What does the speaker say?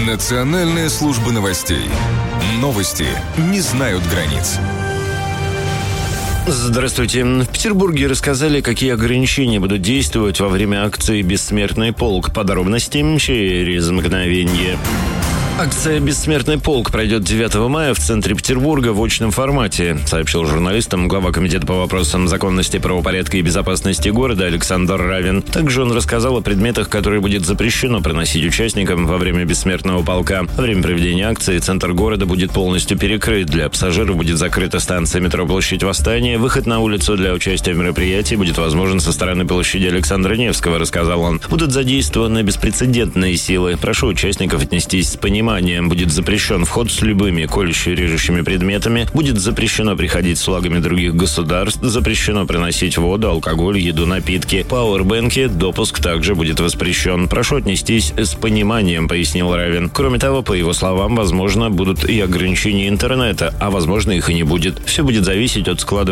Национальная служба новостей. Новости не знают границ. Здравствуйте. В Петербурге рассказали, какие ограничения будут действовать во время акции «Бессмертный полк». Подробности через мгновение. Акция «Бессмертный полк» пройдет 9 мая в центре Петербурга в очном формате, сообщил журналистам глава комитета по вопросам законности, правопорядка и безопасности города Александр Равин. Также он рассказал о предметах, которые будет запрещено проносить участникам во время «Бессмертного полка». Во время проведения акции центр города будет полностью перекрыт. Для пассажиров будет закрыта станция метро «Площадь Восстания». Выход на улицу для участия в мероприятии будет возможен со стороны площади Александра Невского, рассказал он. Будут задействованы беспрецедентные силы. Прошу участников отнестись с пониманием. Будет запрещен вход с любыми колюще-режущими предметами, будет запрещено приходить с флагами других государств, запрещено приносить воду, алкоголь, еду, напитки. Пауэрбэнки допуск также будет воспрещен. Прошу отнестись с пониманием, пояснил Равин. Кроме того, по его словам, возможно, будут и ограничения интернета, а возможно, их и не будет. Все будет зависеть от складывания